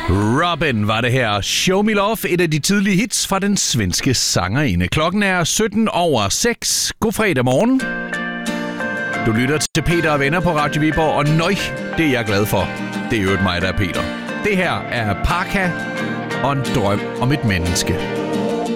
Robin var det her. Show Me Love, et af de tidlige hits fra den svenske sangerinde. Klokken er 17:06. God fredag morgen. Du lytter til Peter og Venner på Radio Viborg, og nøj, det er jeg glad for. Det er jo mig, der er Peter. Det her er Parka og en drøm om et menneske.